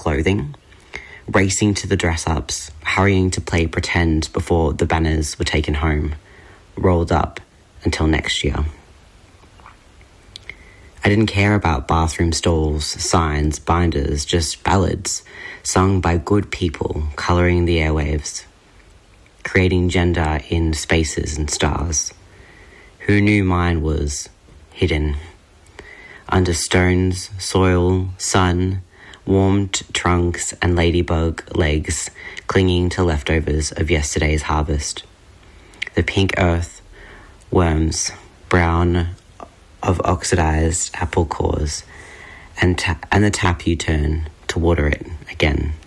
clothing, racing to the dress-ups, hurrying to play pretend before the banners were taken home, rolled up until next year. I didn't care about bathroom stalls, signs, binders, just ballads sung by good people colouring the airwaves, creating gender in spaces and stars. Who knew mine was hidden? Under stones, soil, sun, warmed trunks and ladybug legs clinging to leftovers of yesterday's harvest. The pink earth, worms, brown of oxidized apple cores, and the tap you turn to water it again.